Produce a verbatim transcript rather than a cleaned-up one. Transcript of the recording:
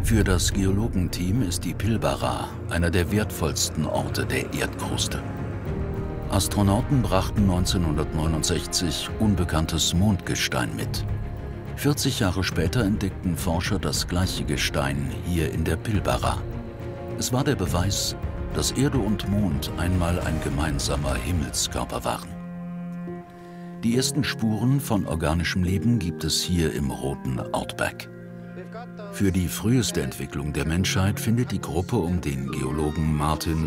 Für das Geologenteam ist die Pilbara einer der wertvollsten Orte der Erdkruste. Astronauten brachten neunzehnhundertneunundsechzig unbekanntes Mondgestein mit. vierzig Jahre später entdeckten Forscher das gleiche Gestein hier in der Pilbara. Es war der Beweis, dass Erde und Mond einmal ein gemeinsamer Himmelskörper waren. Die ersten Spuren von organischem Leben gibt es hier im roten Outback. Für die früheste Entwicklung der Menschheit findet die Gruppe um den Geologen Martin